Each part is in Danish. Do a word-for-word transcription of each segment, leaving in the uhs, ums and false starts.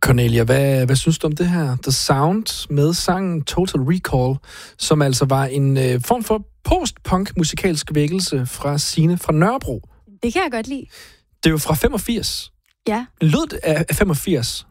Cornelia, hvad, hvad synes du om det her? The Sound med sangen Total Recall, som altså var en øh, form for post-punk musikalsk vækkelse fra Signe fra Nørrebro. Det kan jeg godt lide. Det er jo fra femogfirs. Ja. Lød af femogfirs.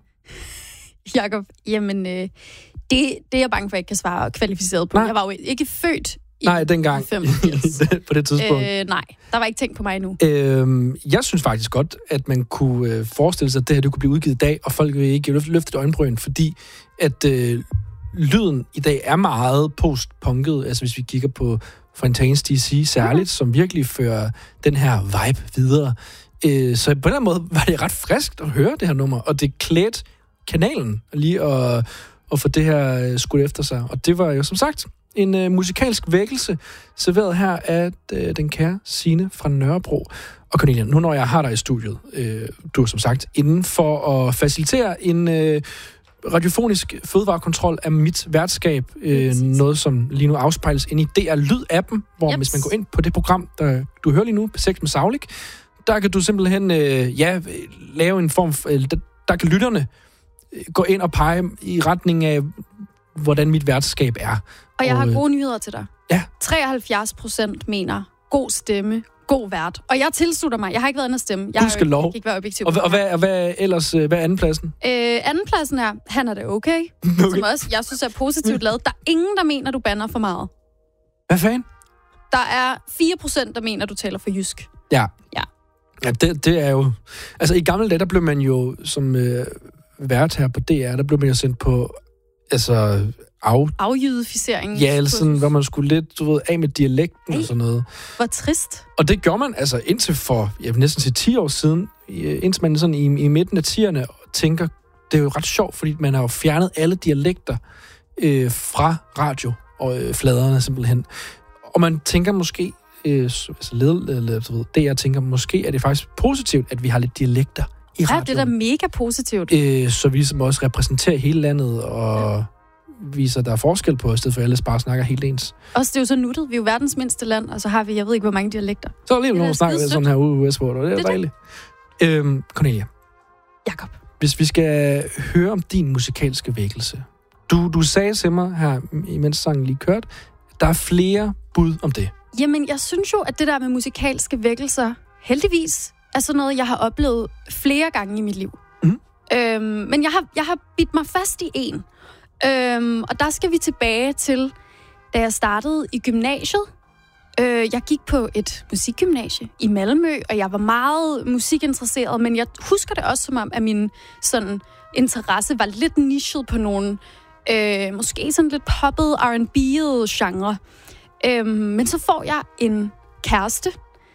Jakob, jamen, øh, det, det er jeg bange for, at jeg ikke kan svare kvalificeret på. Nej. Jeg var jo ikke født i nej, dengang. femogfirs. På det tidspunkt. Øh, nej, der var ikke tænkt på mig endnu. Øhm, jeg synes faktisk godt, at man kunne øh, forestille sig, at det her det kunne blive udgivet i dag, og folk vil ikke løfte, løfte et øjenbryn, fordi at øh, lyden i dag er meget post-punket. Altså hvis vi kigger på Fontaines D C særligt, ja. Som virkelig fører den her vibe videre. Øh, så på den måde var det ret friskt at høre det her nummer, og det klædte kanalen lige at, at få det her skudt efter sig. Og det var jo som sagt en øh, musikalsk vækkelse, serveret her af øh, den kære Signe fra Nørrebro. Og Cornelia, nu når jeg har dig i studiet, øh, du er som sagt inden for at facilitere en øh, radiofonisk fødevarekontrol af mit værtskab, øh, noget som lige nu afspejles ind i D R Lyd-appen, hvor yep. hvis man går ind på det program, der du hører lige nu, P seks med Saulik, der kan du simpelthen øh, ja, lave en form for, øh, der, der kan lytterne gå ind og pege i retning af, hvordan mit værtskab er. Og jeg og, har gode nyheder til dig. Ja. treoghalvfjerds procent mener god stemme, god vært. Og jeg tilslutter mig. Jeg har ikke været inde at stemme. Jeg har jo ikke været objektiv. Og, og, hvad, og hvad ellers? Hvad er andenpladsen? Øh, andenpladsen er, han er det okay. okay. Som også, jeg synes er positivt lavet. Der er ingen, der mener, du bander for meget. Hvad fanden? Der er fire procent, der mener, du taler for jysk. Ja. Ja. Ja, det, det er jo... Altså, i gamle dage, der blev man jo som øh, vært her på D R, der blev man jo sendt på... Altså... Af... Afjydificering. Ja, eller sådan, hvor man skulle lidt, du ved, af med dialekten Ej, og sådan noget. Hvor trist. Og det gjorde man altså indtil for, jeg vil næsten sige ti år siden, indtil man sådan i, i midten af tierne tænker, det er jo ret sjovt, fordi man har jo fjernet alle dialekter øh, fra radio og øh, fladerne simpelthen. Og man tænker måske, øh, altså led, eller du ved, det jeg tænker, måske er det faktisk positivt, at vi har lidt dialekter i radioen. Ja, det er da mega positivt. Øh, så vi som også repræsenterer hele landet og... Ja. viser, der er forskel på, i stedet for at alle bare snakker helt ens. Også det er jo så nuttet. Vi er jo verdens mindste land, og så har vi, jeg ved ikke, hvor mange dialekter. Så er lige nogen, der snakker sådan her ude i Westworld, og det er, det er dejligt. Det. Øhm, Cornelia. Jakob. Hvis vi skal høre om din musikalske vækkelse. Du, du sagde til mig her, imens sangen lige kørte, der er flere bud om det. Jamen, jeg synes jo, at det der med musikalske vækkelser, heldigvis, er sådan noget, jeg har oplevet flere gange i mit liv. Mm. Øhm, men jeg har, jeg har bidt mig fast i en. Øhm, og der skal vi tilbage til, da jeg startede i gymnasiet. Øh, jeg gik på et musikgymnasie i Malmø, og jeg var meget musikinteresseret, men jeg husker det også som om, at min sådan, interesse var lidt nichet på nogle, øh, måske sådan lidt poppet R and B-ede genre. Øh, men så får jeg en kæreste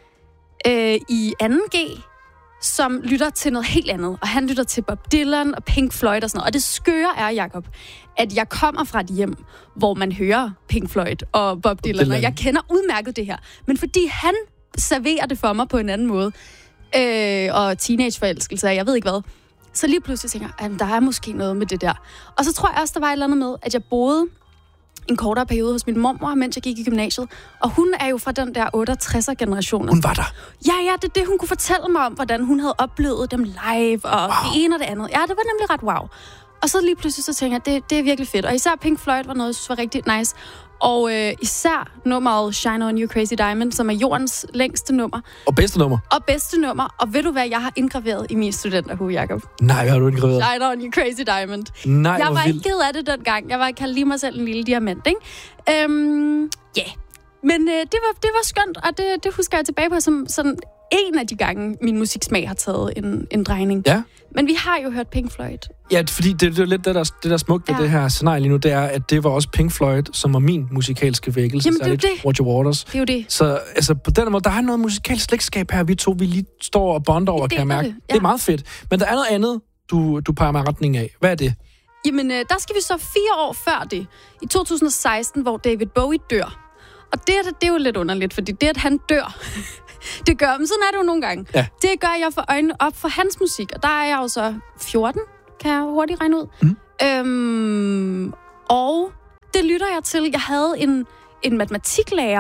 øh, i anden G, som lytter til noget helt andet. Og han lytter til Bob Dylan og Pink Floyd og sådan noget. Og det skøre er, Jakob, at jeg kommer fra et hjem, hvor man hører Pink Floyd og Bob Dylan, Dylan. Og jeg kender udmærket det her. Men fordi han serverer det for mig på en anden måde, øh, og teenageforelskelse, jeg ved ikke hvad, så lige pludselig tænker jeg, at der er måske noget med det der. Og så tror jeg også, der var et eller andet med, at jeg boede en kortere periode hos min mormor, mens jeg gik i gymnasiet. Og hun er jo fra den der otteogtresser-generation. Hun var der? Ja, ja, det er det, hun kunne fortælle mig om, hvordan hun havde oplevet dem live, og wow. det ene og det andet. Ja, det var nemlig ret wow. Og så lige pludselig så tænker jeg, det, det er virkelig fedt. Og især Pink Floyd var noget, jeg synes var rigtig nice. Og øh, især nummeret Shine On You Crazy Diamond, som er jordens længste nummer. Og bedste nummer. Og bedste nummer. Og ved du hvad, jeg har indgraveret i min studenterhue, Jakob? Nej, hvad har du indgraveret? Shine On You Crazy Diamond. Nej, jeg var vildt. ikke ked af det dengang. Jeg var kaldt lige mig selv en lille diamant, ikke? Øhm, ja. Yeah. Men øh, det, var, det var skønt, og det, det husker jeg tilbage på som sådan en af de gange, min musiksmag har taget en, en drejning. Ja. Men vi har jo hørt Pink Floyd. Ja, fordi det, det er lidt det, der, det der smukt ved ja. det her scenarie lige nu, det er, at det var også Pink Floyd, som var min musikalske vækkelse. Jamen, det er jo det. Roger Waters. Det er jo det. Så altså, på den måde, der er noget musikalsk slægtskab her, vi to, vi lige står og bonder over, kan jeg mærke. Det. Ja. det er meget fedt. Men der er noget andet, du, du peger mig retning af. Hvad er det? Jamen, øh, der skal vi så fire år før det. I to tusind og seksten, hvor David Bowie dør. Og det, det er jo lidt underligt, fordi det, at han dør, det gør, men sådan er det jo nogle gange. Ja. Det gør, at jeg får øjnene op for hans musik, og der er jeg jo så fjorten, kan jeg hurtigt regne ud. Mm. Øhm, og det lytter jeg til. Jeg havde en, en matematiklærer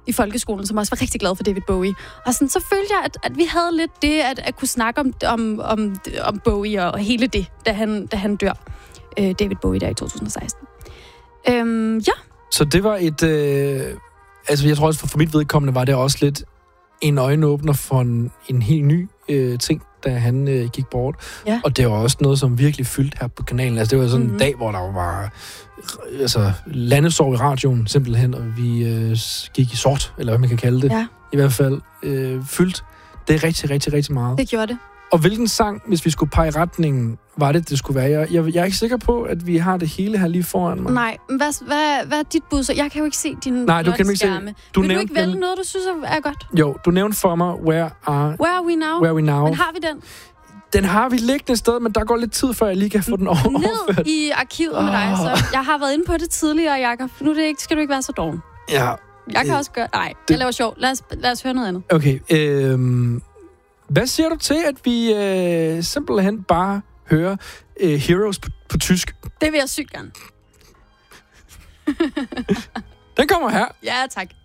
i folkeskolen, som også var rigtig glad for David Bowie. Og sådan, så følte jeg, at, at vi havde lidt det, at, at kunne snakke om, om, om, om Bowie og hele det, da han, da han dør. Øh, David Bowie der i to tusind og seksten. Øhm, ja. Så det var et... Øh, altså, jeg tror også, for, for mit vedkommende var det også lidt en øjenåbner for en, en helt ny øh, ting, da han øh, gik bort. Ja. Og det var også noget, som virkelig fyldte her på kanalen. Altså, det var sådan mm-hmm. en dag, hvor der var altså, landesorg i radioen, simpelthen, og vi øh, gik i sort, eller hvad man kan kalde det. Ja. I hvert fald øh, fyldt. Det er rigtig, rigtig, rigtig meget. Det gjorde det. Og hvilken sang, hvis vi skulle pege retningen, var det, det skulle være? Jeg, jeg, jeg er ikke sikker på, at vi har det hele her lige foran mig. Nej, men hvad, hvad, hvad er dit bud så? Jeg kan jo ikke se din Nej, du kan ikke se. Du Vil nævnte du ikke vælge den... noget, du synes er godt? Jo, du nævnte for mig, Where Are, Where Are We Now? Where are we now? Men har vi den? Den har vi liggende et sted, men der går lidt tid, før jeg lige kan få den over. Ned i arkivet oh. med dig, så jeg har været inde på det tidligere, Jakob. Nu er det ikke, skal du ikke være så doven. Ja. Jeg kan øh, også gøre... Nej, det... jeg laver sjov. Lad os, lad os høre noget andet. Okay, øh, hvad siger du til, at vi øh, simpelthen bare hører øh, Heroes på, på tysk? Det vil jeg sygt gerne. Den kommer her. Ja, tak.